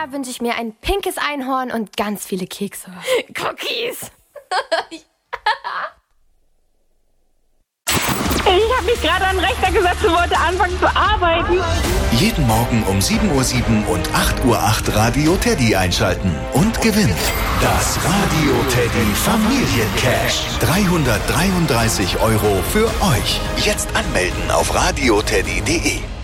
Da wünsche ich mir ein pinkes Einhorn und ganz viele Kekse. Cookies! Ich habe mich gerade an den Rechner gesetzt und wollte anfangen zu arbeiten. Jeden Morgen um 7:07 Uhr und 8:08 Uhr Radio Teddy einschalten und gewinnt das Radio Teddy Familiencash. 333 € für euch. Jetzt anmelden auf radioteddy.de.